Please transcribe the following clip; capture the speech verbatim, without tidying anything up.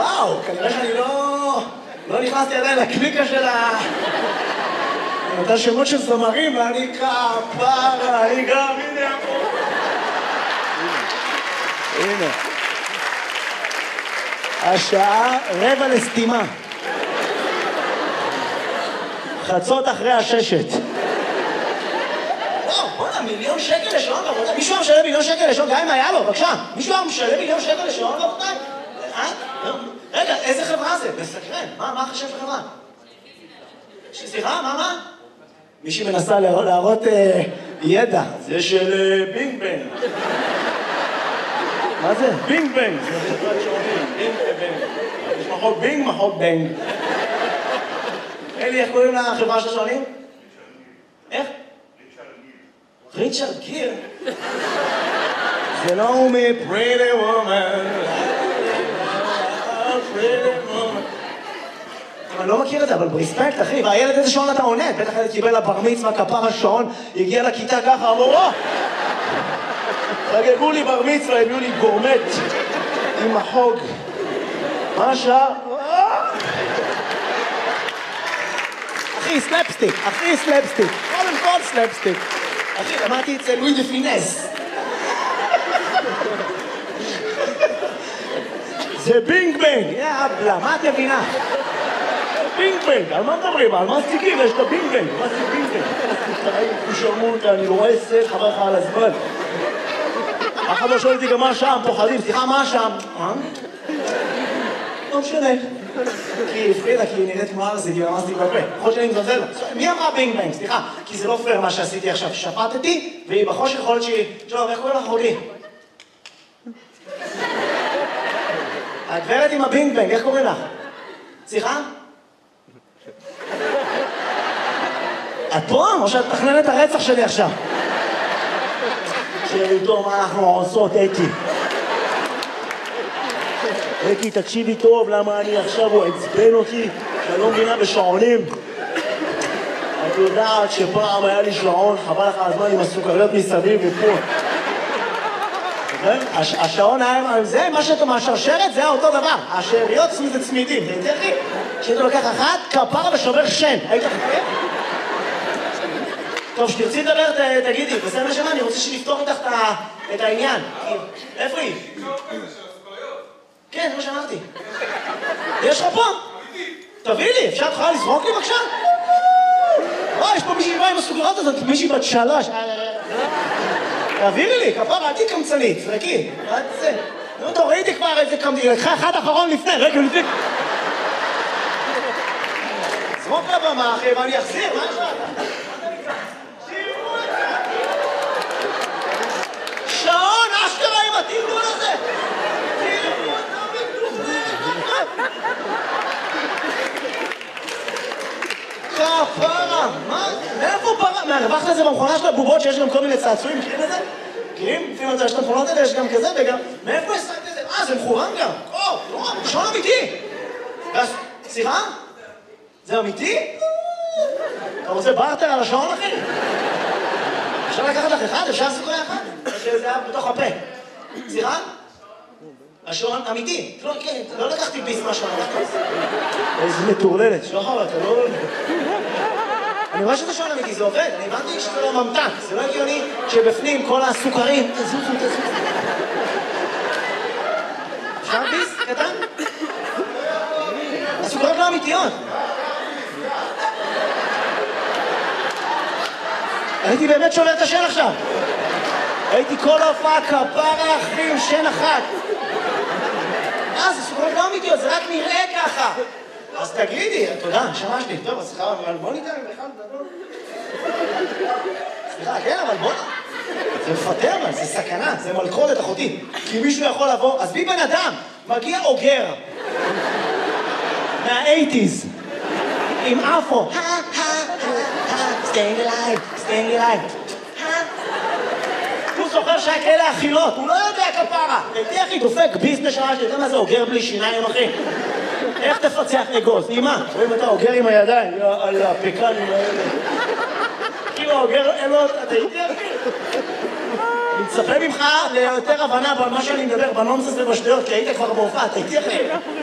וואו, כנראה שאני לא... לא נכנסתי עדיין לקליקה של ה... נתן שמות של זמרים, ואני כפרה, אני גם, הנה פה. הנה. השעה רבע לסתימה. חצות אחרי הששת. וואו, בוא'נה, מיליון שקל לשעון רבותיי. מישהו משלם מיליון שקל לשעון, גם אם היה לו, בבקשה. מישהו משלם מיליון שקל לשעון רבותיי? אה? רגע, איזה חברה זה? מסקרן. מה, מה החשב של חברה? סליחה, מה, מה? מישהי מנסה להראות ידע. זה של בינג בנג. מה זה? בינג בנג. זה חברת שעונים. בינג בנג. יש מחוק בינג, מחוק בנג. אלי, איך קוראים לחברה של השעונים? איך? ריצ'רד גיר. זה לא הוא מ-Pretty Woman. אני לא מכיר את זה, אבל ברספקט, אחי, והילד איזה שעון אתה עונה? בטח ילד קיבל לבר מצווה, כפר השעון, הגיע לכיתה ככה, אמרו, או! חגגו לי בר מצווה, הביאו לי גורמט עם החוג. מה השעה? אחי, סלפסטיק, אחי, סלפסטיק. קודם כל סלפסטיק. אחי, אמרתי אצל לואי דה פינס. זה בינג בנג, יאבלה, מה את מבינה? בינג בנג, על מה מדברים? על מה סטיקים? יש את הבינג בנג. מה זה בינג בנג? תשלמו אותה, אני רואה סט, חבר לך על הזמן. אחד לא שואל אותי גם מה שם, פוחדים, סליחה, מה שם? לא משנה. כי הפרידה, כי היא נראית כמו ארזית, היא ממש בפה. יכול שאני מזלזל לה. מי אמרה בינג בנג? סליחה, כי זה לא פייר מה שעשיתי עכשיו. שפטתי, והיא בחושך יכול להיות שהיא... שלום, איך קוראים לך אחותי? הגברת עם הבינג בנג, איך קוראים לך? סליחה? את פה? או שאת תכננת הרצח שלי עכשיו? שאיתו מה אנחנו עושות, אקי. אקי, תקשיבי טוב, למה אני עכשיו הוא עצבן אותי, שאני לא מבינה בשעונים. את יודעת שפעם היה לי שעון, חבל לך הזמן עם הסוכריות מסביב ופה. השעון היה, זה מה שאתה מהשרשרת, זה אותו דבר. השאריות זה צמידים, זה תכי. כשאתה לוקח אחת, כפרה ושובר שן. היית חכה? טוב, שתרצי לדבר, תגידי, בסדר שמה, אני רוצה שנפתור איתך את העניין. איפה היא? כן, זה מה שאמרתי. יש לך פה? תביא לי, אפשר תוכל לזרוק לי בבקשה? וואי, יש פה מישהי באה עם הסוגרות הזאת, מישהי בת שלוש. תעבירי לי, כפרה, אל תקמצנית, זרקי. מה זה? נו, תורידי כבר איזה קמצנית, לקחה אחד אחרון לפני, רגע לפני. זרוק לבמה, אחי, ואני אחזיר, מה יש לך? שעון, אשכרה עם התמנון הזה! תראו אותה כפרה, מה? מאיפה פרה? מהרווחת לזה במכונה של הבובות שיש גם כל מיני צעצועים, מכירים את זה? מכירים? לפעמים את זה, יש את המכונות האלה, יש גם כזה וגם... מאיפה השגת את זה? אה, זה מחורם גם! או, לא, שעון אמיתי! סליחה? זה אמיתי? אתה רוצה בארטר על השעון, אחי? אפשר לקחת לך אחד? אפשר סיכוי אחד? שזה היה בתוך הפה. סליחה? השעון אמיתי. לא לקחתי ביס מהשעון. איזה מטורללת. שוחר, אתה לא... אני רואה שזה שעון אמיתי, זה עובד. אני הבנתי שזה לא ממתק. זה לא הגיוני שבפנים כל הסוכרים... תזוזו, תזוזו. אפשר ביס? קטן? הסוכרות לא אמיתיות. הייתי באמת שובר את השן עכשיו. הייתי כל ההופעה כפרה אחי עם שן אחת. אה, זה סוכרות לא אמיתיות, זה רק נראה ככה. אז תגידי, תודה, נשמה שלי. טוב, אז סליחה, אבל בוא ניתן עם אחד גדול. סליחה, כן, אבל בוא... זה מפטר, אבל זה סכנה, זה מלכודת אחותי. כי מישהו יכול לבוא, אז בי בן אדם, מגיע אוגר. מה-אייטיז. עם אפו. staying alive, staying alive. הוא זוכר שהיה כאלה אכילות, הוא לא יודע כפרה. הייתי אחי דופק ביזנס שעה שאתה יודע מה זה אוגר בלי שיניים אחי? איך תפצח אגוז? אמא, רואים אתה אוגר עם הידיים, על הפקנים האלה. כאילו האוגר, אין לו, אתה הייתי אחי? אני מצפה ממך ליותר הבנה במה שאני מדבר, בנונסס ובשטויות, כי היית כבר בהופעה, אתה הייתי אחי?